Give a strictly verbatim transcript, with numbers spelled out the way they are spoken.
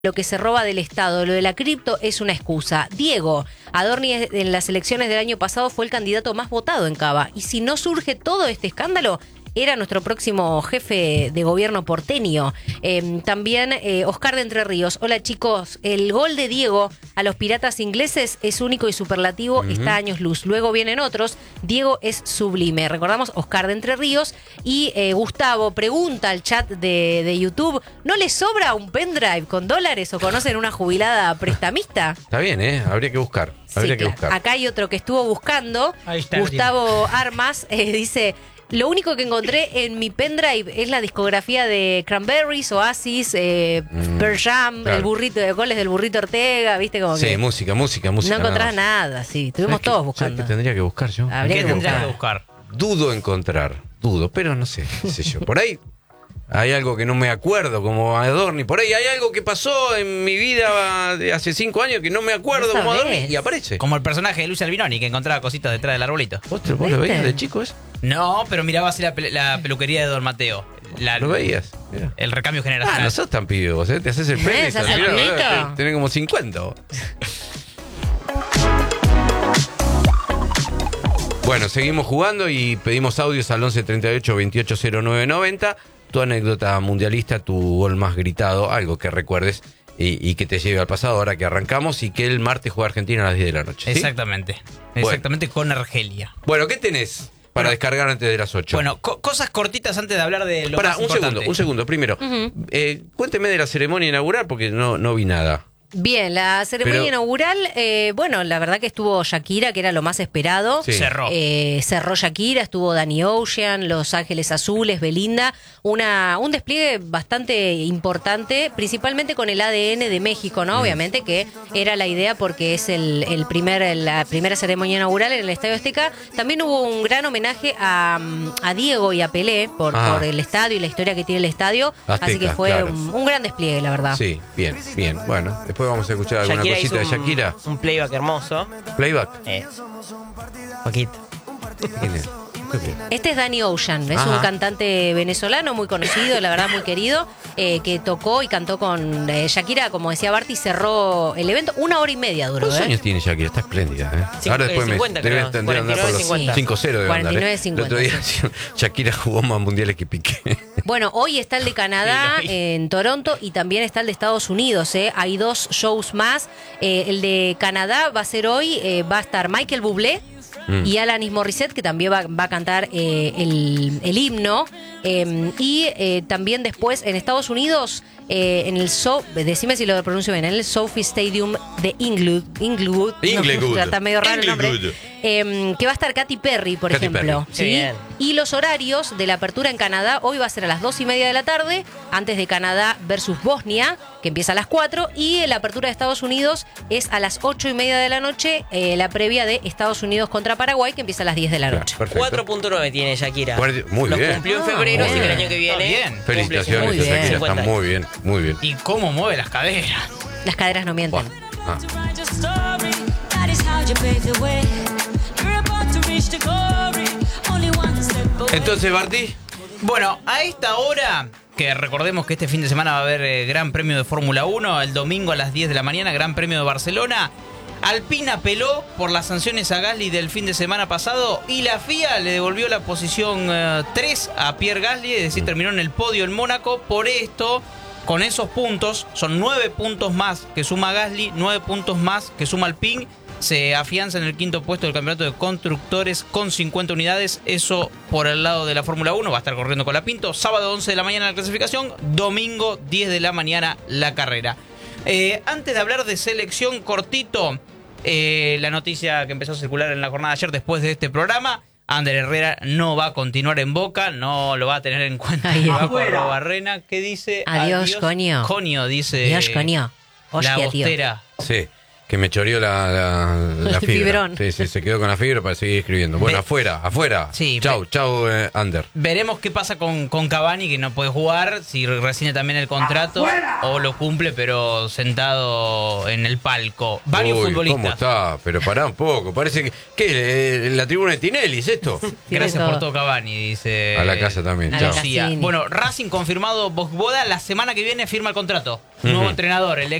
lo que se roba del Estado, lo de la cripto es una excusa. Diego Adorni en las elecciones del año pasado fue el candidato más votado en Cava. Y si no surge todo este escándalo, era nuestro próximo jefe de gobierno porteño. Eh, también eh, Oscar de Entre Ríos. Hola chicos, el gol de Diego a los piratas ingleses es único y superlativo, uh-huh. Está a años luz. Luego vienen otros. Diego es sublime. Recordamos Oscar de Entre Ríos. Y eh, Gustavo pregunta al chat de, de YouTube, ¿no le sobra un pendrive con dólares o conocen una jubilada prestamista? Está bien, ¿eh? Habría que buscar. Habría Sí, que claro. buscar. Acá hay otro que estuvo buscando. Ahí está, Gustavo Armas eh, dice... Lo único que encontré en mi pendrive es la discografía de Cranberries, Oasis, eh, mm, Pearl Jam, claro. El burrito de goles del burrito Ortega, ¿viste? Como sí, que música, música, música. No encontrás nada, nada, sí. Estuvimos todos que, buscando. ¿Sabes qué tendría que buscar yo? Habría ¿Qué que tendría buscar. que buscar? Dudo encontrar, dudo, pero no sé, qué sé yo. Por ahí hay algo que no me acuerdo, como Adorni. Por ahí hay algo que pasó en mi vida de hace cinco años que no me acuerdo ¿No como sabés? Adorni y aparece. Como el personaje de Luis Albinoni, que encontraba cositas detrás del arbolito. ¿Vos, te, vos lo veías de chico eso? No, pero miraba así la, pe- la peluquería de Don Mateo. La, ¿Lo veías? Mirá. El recambio Ah, generacional. no sos tan pibe vos, ¿eh? Te haces el pelo y ¿Se hace el mirá, pelito? mirá, tenés como cincuenta vos. Bueno, seguimos jugando y pedimos audios al once treinta y ocho veintiocho cero nueve noventa. Tu anécdota mundialista, tu gol más gritado, algo que recuerdes y, y que te lleve al pasado ahora que arrancamos y que el martes juega Argentina a las diez de la noche. ¿Sí? Exactamente. Exactamente, bueno. Con Argelia. Bueno, ¿qué tenés para bueno, descargar antes de las ocho? Bueno, co- cosas cortitas antes de hablar de lo Pará, más un importante. segundo, un segundo. Primero, uh-huh. eh, cuénteme de la ceremonia inaugural porque no, no vi nada. Bien, la ceremonia Pero, inaugural, eh, bueno, la verdad que estuvo Shakira, que era lo más esperado. Sí. Cerró. Eh, cerró Shakira, estuvo Danny Ocean, Los Ángeles Azules, Belinda. Una, un despliegue bastante importante, principalmente con el A D N de México, ¿no? Mm. Obviamente que era la idea porque es el, el primer, la primera ceremonia inaugural en el Estadio Azteca. También hubo un gran homenaje a, a Diego y a Pelé por, ah. por el estadio y la historia que tiene el estadio. Azteca, así que fue claro. un, un gran despliegue, la verdad. Sí, bien, bien. Bueno, después vamos a escuchar alguna Shakira cosita de hizo un, Shakira. Un playback hermoso. ¿Playback? Eh. Poquito. ¿Quién es? Este es Danny Ocean, es Ajá. un cantante venezolano muy conocido, la verdad muy querido, eh, que tocó y cantó con eh, Shakira, como decía Barty, cerró el evento. Una hora y media duró. ¿Cuántos ¿eh? años tiene Shakira? Está espléndida, ¿eh? Cinco, Ahora después eh, cincuenta, me debe creo. tendría que andar por los cincuenta. cinco cero debe andar, cuarenta y nueve ¿eh? cincuenta, El otro día sí. Shakira jugó más mundiales que Piqué. Bueno, hoy está el de Canadá en Toronto y también está el de Estados Unidos. ¿eh? Hay dos shows más. Eh, el de Canadá va a ser hoy, eh, va a estar Michael Bublé mm. y Alanis Morissette, que también va, va a cantar eh, el, el himno. Eh, y eh, también después en Estados Unidos, eh, en el so, decime si lo pronuncio bien, en el Sophie Stadium de Inglewood. Inglewood. Inglewood. No, está medio raro Inglewood. el nombre. Eh, que va a estar Katy Perry, por Katy ejemplo. Perry. ¿sí? Bien. Y los horarios de la apertura en Canadá, hoy va a ser a las dos y media de la tarde, antes de Canadá versus Bosnia, que empieza a las cuatro, y la apertura de Estados Unidos es a las ocho y media de la noche, eh, la previa de Estados Unidos contra Paraguay, que empieza a las diez de la noche. Perfecto. cuatro punto nueve tiene Shakira. Muy Los bien. cumplió en Ah, febrero, así que el bien. año que viene. Está bien. Felicitaciones Muy a bien. Shakira, está cincuenta. muy bien, muy bien. ¿Y cómo mueve las caderas? Las caderas no mienten. Ah. Entonces, Barty, Bueno, a esta hora, que recordemos que este fin de semana va a haber eh, Gran Premio de Fórmula uno, el domingo a las diez de la mañana, Gran Premio de Barcelona. Alpine apeló por las sanciones a Gasly del fin de semana pasado y la F I A le devolvió la posición eh, tres a Pierre Gasly, es decir, terminó en el podio en Mónaco. Por esto, con esos puntos, son nueve puntos más que suma Gasly, nueve puntos más que suma Alpine. Se afianza en el quinto puesto del campeonato de constructores con cincuenta unidades. Eso por el lado de la Fórmula uno. Va a estar corriendo con la Pinto. Sábado once de la mañana la clasificación. Domingo diez de la mañana la carrera. Eh, antes de hablar de selección, cortito, eh, la noticia que empezó a circular en la jornada de ayer después de este programa. Ander Herrera no va a continuar en Boca, no lo va a tener en cuenta. Ay, Paco Arrobarrena, ¿qué dice? Adiós, coño. Coño, dice. Dios, coño. La Hostia, tío. Bostera. sí. Que me choreó la, la, la El fibra. fibrón. Sí, sí, se quedó con la fibra para seguir escribiendo. Bueno, Ve- afuera, afuera. Sí, chau, ve- chau, eh, Ander. Veremos qué pasa con, con Cavani, que no puede jugar, si rescinde también el contrato o lo cumple, pero sentado en el palco. Varios Uy, futbolistas. ¿cómo está? Pero pará un poco. Parece que. ¿Qué? Eh, ¿La tribuna de Tinelli es esto? Tiene Gracias por todo. todo, Cavani, dice. A la casa también, A chao. la Lucía. Cassini. Bueno, Racing confirmado Bosboda, la semana que viene firma el contrato. Nuevo Ujú. entrenador, el